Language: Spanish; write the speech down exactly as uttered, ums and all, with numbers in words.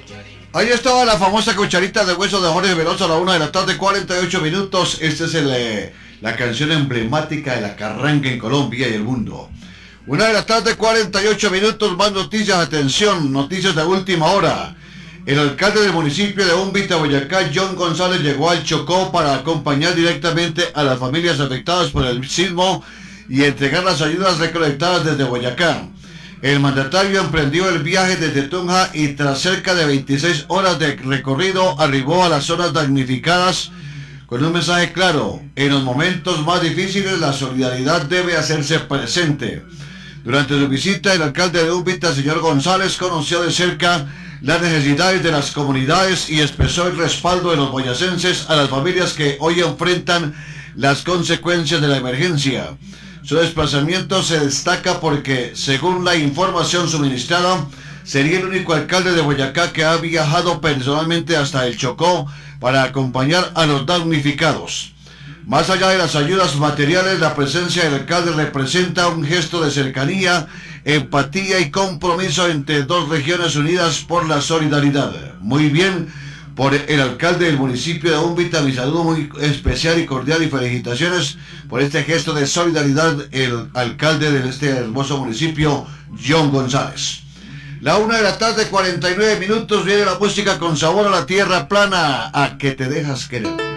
Ahí estaba la famosa cucharita de hueso de Jorge Veloso a la una de la tarde, cuarenta y ocho minutos. Esta es el, eh, la canción emblemática de la carranga en Colombia y el mundo. Una de la tarde, cuarenta y ocho minutos, más noticias, atención, noticias de última hora. El alcalde del municipio de Úmbita, Boyacá, John González, llegó al Chocó para acompañar directamente a las familias afectadas por el sismo y entregar las ayudas recolectadas desde Boyacá. El mandatario emprendió el viaje desde Tunja y tras cerca de veintiséis horas de recorrido arribó a las zonas damnificadas con un mensaje claro: en los momentos más difíciles la solidaridad debe hacerse presente. Durante su visita, el alcalde de Úmbita, señor González, conoció de cerca las necesidades de las comunidades y expresó el respaldo de los boyacenses a las familias que hoy enfrentan las consecuencias de la emergencia. Su desplazamiento se destaca porque, según la información suministrada, sería el único alcalde de Boyacá que ha viajado personalmente hasta el Chocó para acompañar a los damnificados. Más allá de las ayudas materiales, la presencia del alcalde representa un gesto de cercanía, empatía y compromiso entre dos regiones unidas por la solidaridad. Muy bien por el alcalde del municipio de Úmbita, mi saludo muy especial y cordial y felicitaciones por este gesto de solidaridad, el alcalde de este hermoso municipio, John González. La una de la tarde, cuarenta y nueve minutos, viene la música con sabor a la tierra plana, a que te dejas querer.